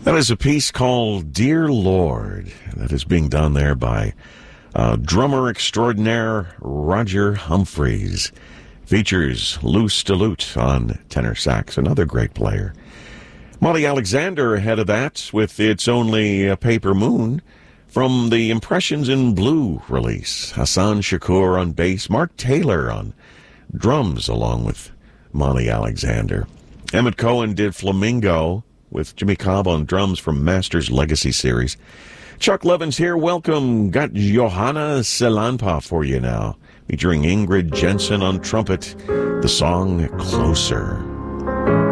That is a piece called Dear Lord that is being done there by drummer extraordinaire Roger Humphreys. Features Lou Stillute on tenor sax, another great player. Molly Alexander ahead of that with It's Only a Paper Moon from the Impressions in Blue release. Hassan Shakur on bass, Mark Taylor on drums along with Molly Alexander. Emmett Cohen did Flamingo with Jimmy Cobb on drums from Masters Legacy Series. Chuck Levin's here. Welcome. Got Johanna Selanpa for you now, featuring Ingrid Jensen on trumpet. The song Closer.